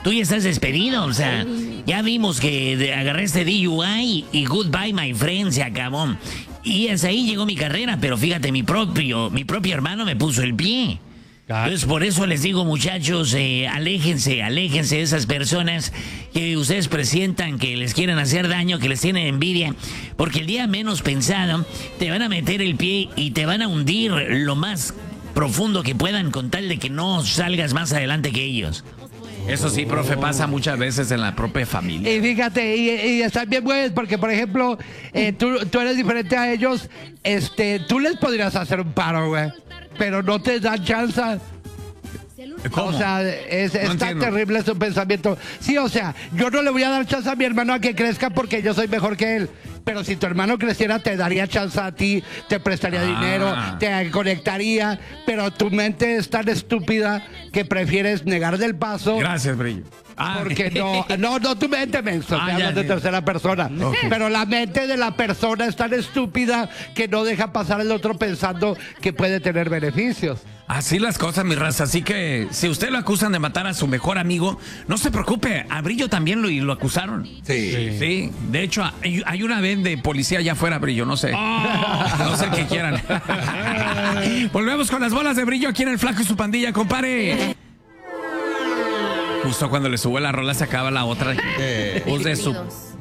tú ya estás despedido, o sea, ya vimos que agarré este DUI y goodbye my friend, se acabó. Y hasta ahí llegó mi carrera, pero fíjate, mi propio hermano me puso el pie. Entonces, por eso les digo, muchachos, aléjense de esas personas que ustedes presientan que les quieren hacer daño, que les tienen envidia, porque el día menos pensado te van a meter el pie y te van a hundir lo más profundo que puedan con tal de que no salgas más adelante que ellos. Eso sí, profe, pasa muchas veces en la propia familia. Y fíjate, y están bien buenos, porque por ejemplo, tú eres diferente a ellos, tú les podrías hacer un paro, güey, pero no te dan chance. ¿Cómo? O sea, está terrible su pensamiento. Sí, o sea, yo no le voy a dar chance a mi hermano a que crezca porque yo soy mejor que él. Pero si tu hermano creciera, te daría chance a ti, te prestaría dinero, te conectaría. Pero tu mente es tan estúpida que prefieres negar del paso. Gracias, Brillo. Porque no, tu mente, menso, te hablas de tercera persona. Okay. Pero la mente de la persona es tan estúpida que no deja pasar al otro pensando que puede tener beneficios. Así las cosas, mi raza. Así que si usted lo acusan de matar a su mejor amigo, no se preocupe. A Brillo también lo acusaron. Sí. De hecho, hay una vez de policía allá afuera, Brillo. No sé. No sé qué quieran. Volvemos con las bolas de Brillo aquí en El Flaco y su pandilla, compadre. Justo cuando le subo la rola se acaba la otra. Voz de su